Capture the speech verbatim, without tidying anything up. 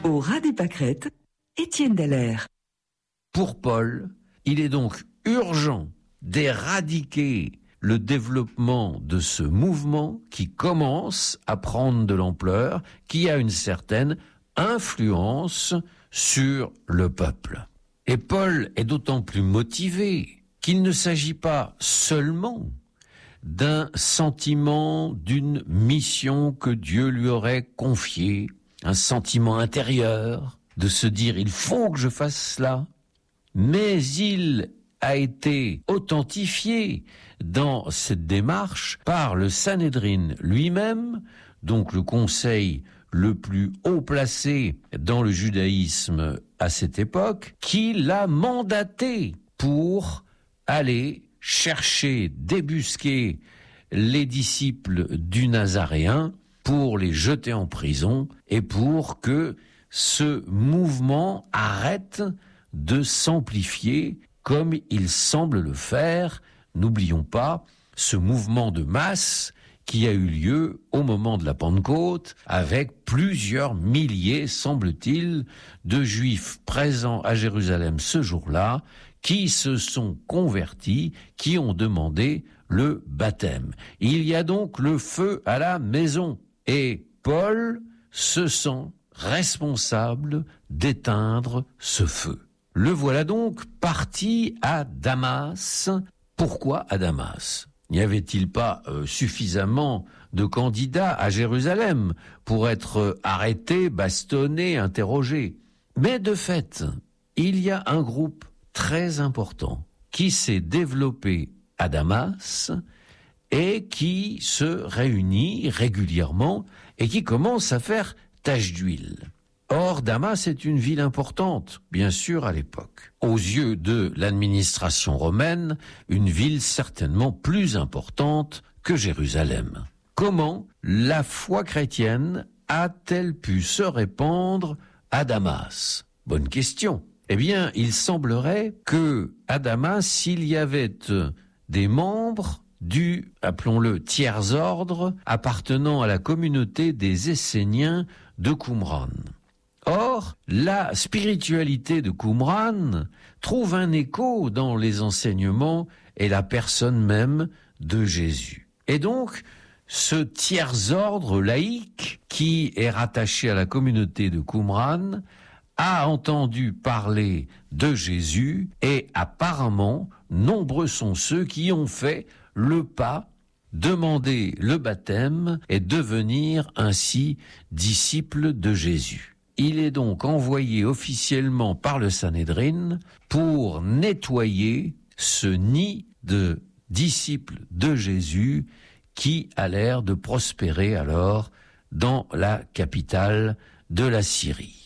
Au ras des pâquerettes, Étienne Dallaire. Pour Paul, il est donc urgent d'éradiquer le développement de ce mouvement qui commence à prendre de l'ampleur, qui a une certaine influence sur le peuple. Et Paul est d'autant plus motivé qu'il ne s'agit pas seulement d'un sentiment, d'une mission que Dieu lui aurait confiée, un sentiment intérieur de se dire « il faut que je fasse cela », mais il a été authentifié dans cette démarche par le Sanhédrin lui-même, donc le conseil le plus haut placé dans le judaïsme à cette époque, qui l'a mandaté pour aller chercher, débusquer les disciples du Nazaréen pour les jeter en prison et pour que ce mouvement arrête de s'amplifier comme il semble le faire. N'oublions pas ce mouvement de masse qui a eu lieu au moment de la Pentecôte avec plusieurs milliers, semble-t-il, de Juifs présents à Jérusalem ce jour-là qui se sont convertis, qui ont demandé le baptême. Il y a donc le feu à la maison et Paul se sent responsable d'éteindre ce feu. Le voilà donc parti à Damas. Pourquoi à Damas ? N'y avait-il pas euh, suffisamment de candidats à Jérusalem pour être arrêtés, bastonnés, interrogés ? Mais de fait, il y a un groupe très important qui s'est développé à Damas et qui se réunit régulièrement et qui commence à faire tache d'huile. Or, Damas est une ville importante, bien sûr, à l'époque. Aux yeux de l'administration romaine, une ville certainement plus importante que Jérusalem. Comment la foi chrétienne a-t-elle pu se répandre à Damas ? Bonne question. Eh bien, il semblerait que à Damas, il y avait des membres du, appelons-le, tiers-ordre appartenant à la communauté des Esséniens de Qumran. Or, la spiritualité de Qumran trouve un écho dans les enseignements et la personne même de Jésus. Et donc, ce tiers-ordre laïque qui est rattaché à la communauté de Qumran a entendu parler de Jésus et apparemment, nombreux sont ceux qui ont fait le pas, demander le baptême et devenir ainsi disciples de Jésus. Il est donc envoyé officiellement par le Sanhédrin pour nettoyer ce nid de disciples de Jésus qui a l'air de prospérer alors dans la capitale de la Syrie.